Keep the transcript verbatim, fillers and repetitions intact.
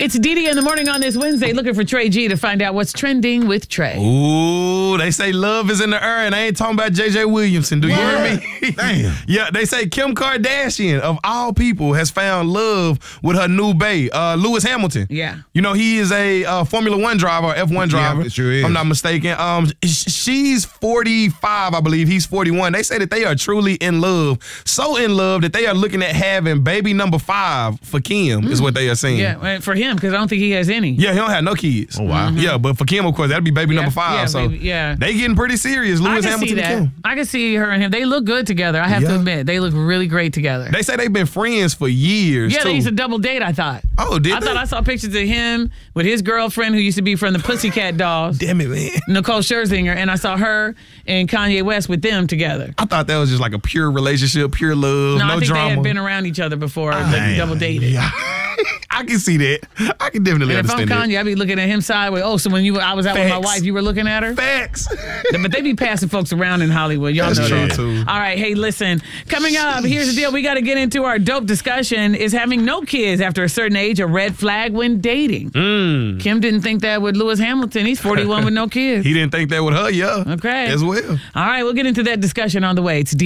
It's Didi in the morning on this Wednesday, looking for Trey G to find out what's trending with Trey. Ooh, they say love is in the air, and I ain't talking about J J Williamson. Do you What? hear me? Damn. Yeah, they say Kim Kardashian, of all people, has found love with her new bae, uh, Lewis Hamilton. Yeah. You know, he is a uh, Formula One driver, F one driver. it sure is. If I'm not mistaken. Um, sh- she's forty-five, I believe. He's forty-one. They say that they are truly in love. So in love that they are looking at having baby number five for Kim, mm. is what they are saying. Yeah, well, for him, because I don't think he has any. Yeah, he don't have no kids. Oh, wow. Mm-hmm. Yeah, but for Kim, of course, that'd be baby Yeah, number five. yeah, so baby, yeah. they getting pretty serious. Lewis I can Hamilton see that. and Kim. I can see her and him. They look good together. I have Yeah. to admit, they look really great together. They say they've been friends for years, yeah, too. they used to double date, I thought. Oh, did I they? thought I saw pictures of him with his girlfriend who used to be from the Pussycat Dolls, Damn it, man. Nicole Scherzinger, and I saw her and Kanye West with them together. I thought that was just like a pure relationship, pure love, No, no, I think drama. they had been around each other before. they damn. double dated. Yeah. I can see that. I can definitely And if I'm understand Kanye, I'd be looking at him sideways. Oh, so when you I was out with my Facts. wife, you were looking at her? that. Facts. But they be passing folks around in Hollywood. Y'all That's know true, that. too. All right, hey, listen. Coming up, here's the deal. We got to get into our dope discussion. Is having no kids after a certain age a red flag when dating? Mm. Kim didn't think that with Lewis Hamilton. He's forty-one with no kids. He didn't think that with her, yeah. Okay. As well. All right, we'll get into that discussion on the way. It's D